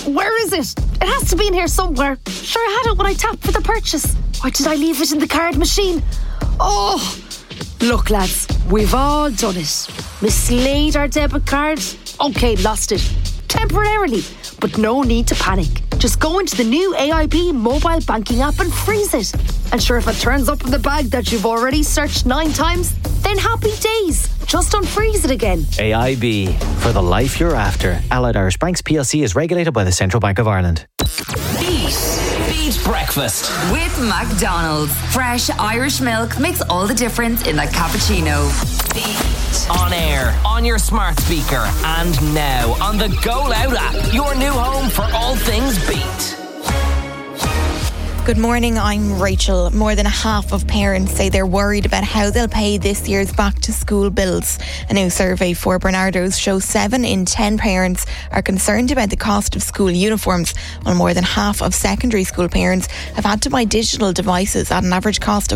Where is it? It has to be in here somewhere. Sure, I had it when I tapped for the purchase. Why did I leave it in the card machine? Oh, look, lads, we've all done it. Mislaid our debit card. Okay, lost it. Temporarily. But no need to panic. Just go into the new AIB mobile banking app and freeze it. And sure, if it turns up in the bag that you've already searched 9 times, then happy days. Just unfreeze it again. AIB, for the life you're after. Allied Irish Banks PLC is regulated by the Central Bank of Ireland. Beat breakfast with McDonald's. Fresh Irish milk makes all the difference in a cappuccino. Beat. On air, on your smart speaker, and now on the Go Loud app. Your new home for all things Beat. Good morning, I'm Rachel. More than half of parents say they're worried about how they'll pay this year's back-to-school bills. A new survey for Bernardo's shows 7 in 10 parents are concerned about the cost of school uniforms, while more than half of secondary school parents have had to buy digital devices at an average cost of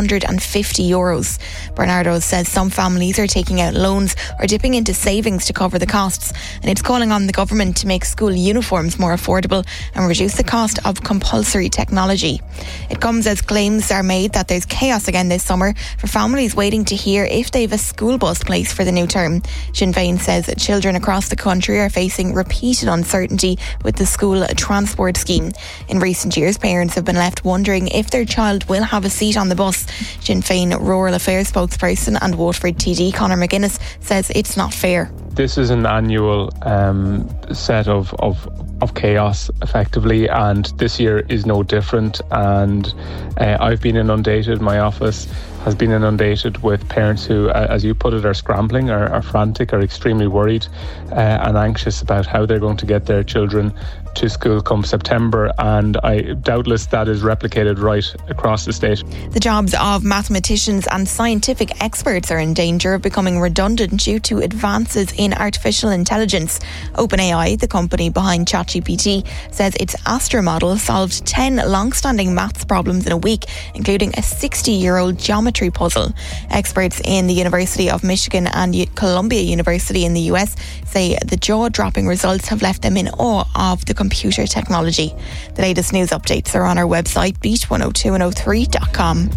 €450. Bernardo's says some families are taking out loans or dipping into savings to cover the costs, and it's calling on the government to make school uniforms more affordable and reduce the cost of compulsory technology. It comes as claims are made that there's chaos again this summer for families waiting to hear if they've a school bus place for the new term. Sinn Féin says that children across the country are facing repeated uncertainty with the school transport scheme. In recent years, parents have been left wondering if their child will have a seat on the bus. Sinn Féin Rural Affairs spokesperson and Waterford TD Conor McGuinness says it's not fair. This is an annual set of chaos, effectively, and this year is no different. And I've been inundated, my office has been inundated with parents who, as you put it, are scrambling, are frantic, are extremely worried and anxious about how they're going to get their children to school come September, and doubtless that is replicated right across the state. The jobs of mathematicians and scientific experts are in danger of becoming redundant due to advances in artificial intelligence. OpenAI, the company behind ChatGPT, says its Astra model solved 10 long-standing maths problems in a week, including a 60-year-old geometry puzzle. Experts in the University of Michigan and Columbia University in the US say the jaw-dropping results have left them in awe of the computer technology. The latest news updates are on our website, beat102103.com.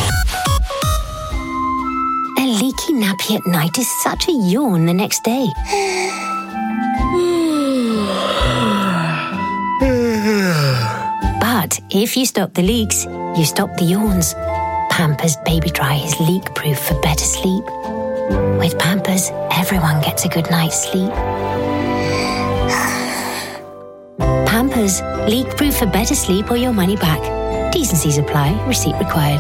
A leaky nappy at night is such a yawn the next day. But if you stop the leaks, you stop the yawns. Pampers Baby Dry is leak-proof for better sleep. With Pampers, everyone gets a good night's sleep. Pampers, leak-proof for better sleep or your money back. T's&C's apply. Receipt required.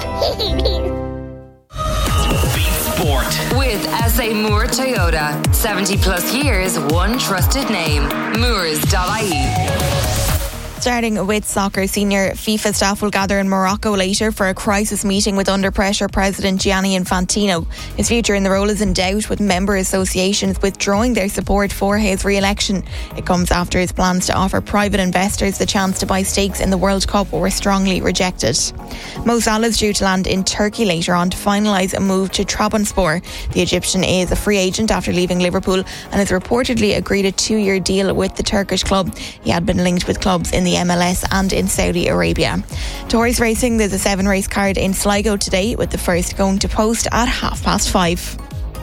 Beat Sport with SA Moore Toyota. 70 plus years, one trusted name. Moores.ie. Starting with soccer, senior FIFA staff will gather in Morocco later for a crisis meeting with under-pressure President Gianni Infantino. His future in the role is in doubt, with member associations withdrawing their support for his re-election. It comes after his plans to offer private investors the chance to buy stakes in the World Cup were strongly rejected. Mo Salah is due to land in Turkey later on to finalise a move to Trabzonspor. The Egyptian is a free agent after leaving Liverpool and has reportedly agreed a 2-year deal with the Turkish club. He had been linked with clubs in the MLS and in Saudi Arabia. To horse racing, there's a 7-race card in Sligo today, with the first going to post at 5:30.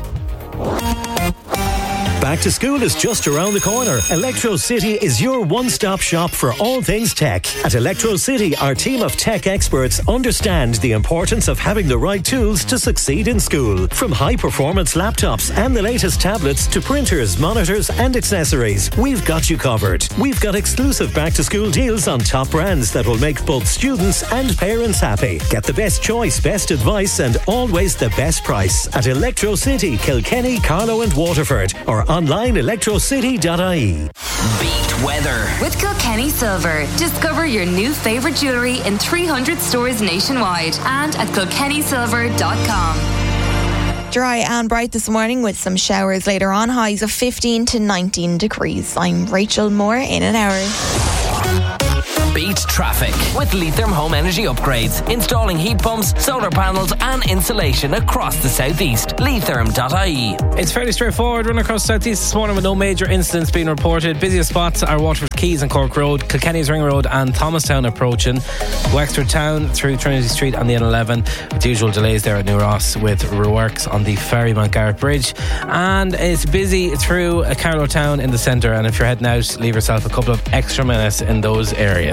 Back to school is just around the corner. Electro City is your one-stop shop for all things tech. At Electro City, our team of tech experts understand the importance of having the right tools to succeed in school. From high-performance laptops and the latest tablets to printers, monitors and accessories, we've got you covered. We've got exclusive back-to-school deals on top brands that will make both students and parents happy. Get the best choice, best advice and always the best price at Electro City, Kilkenny, Carlow and Waterford, or online electrocity.ie. Beat weather with Kilkenny Silver. Discover your new favourite jewellery in 300 stores nationwide and at kilkennysilver.com. Dry and bright this morning with some showers later on, highs of 15 to 19 degrees. I'm Rachel Moore in an hour. Beat traffic with Leitrim Home Energy Upgrades. Installing heat pumps, solar panels and insulation across the southeast. Leitrim.ie. It's fairly straightforward. Run across the southeast this morning with no major incidents being reported. Busiest spots are Waterford Keys and Cork Road, Kilkenny's Ring Road and Thomastown approaching. Wexford Town through Trinity Street on the N11 with the usual delays there at New Ross with works on the Ferrymount Garrett Bridge. And it's busy through Carlow Town in the centre, and if you're heading out, leave yourself a couple of extra minutes in those areas.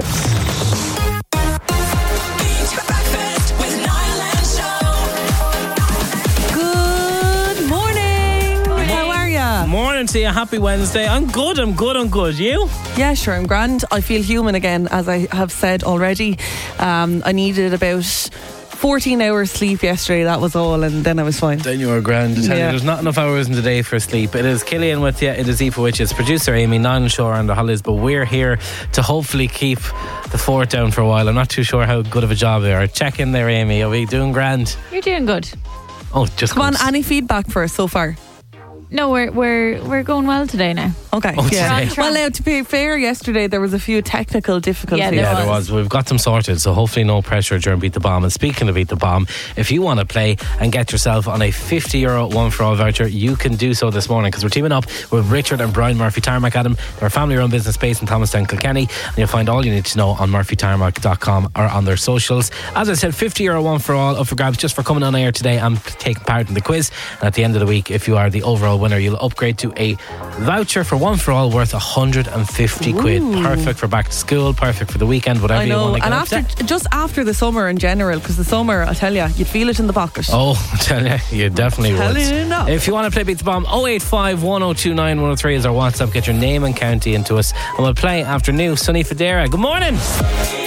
Morning to you, happy Wednesday. I'm good. You? Yeah, sure, I'm grand. I feel human again, as I have said already. I needed about 14 hours sleep yesterday, that was all, and then I was fine. Then you were grand. I tell you, there's not enough hours in the day for sleep. It is Killian with you, it is Aoife with you, it's producer Amy, Niall Shaw on the holidays, but we're here to hopefully keep the fort down for a while. I'm not too sure how good of a job we are. Check in there, Amy. Are we doing grand? You're doing good. Oh, just come on, any feedback for us so far? No, we're going well today now. Okay. Well, now, to be fair, yesterday there was a few technical difficulties. Yeah, there was. We've got them sorted, so hopefully no pressure during Beat the Bomb. And speaking of Beat the Bomb, if you want to play and get yourself on a €50 one for all voucher, you can do so this morning, because we're teaming up with Richard and Brian Murphy Tarmac Adam. They're a family-run business based in Thomastown, Kilkenny, and you'll find all you need to know on murphytarmac.com or on their socials. As I said, €50 one for all up for grabs just for coming on air today and taking part in the quiz. And at the end of the week, if you are the overall winner, you'll upgrade to a voucher for one for all worth 150 quid. Perfect for back to school, perfect for the weekend, whatever you want to get. And just after the summer in general, because the summer, I tell you, you'd feel it in the pocket. Oh, I tell you, you definitely would. If you want to play Beat the Bomb, 085 1029 103 is our WhatsApp. Get your name and county into us, and we'll play after new Sunny Federa. Good morning.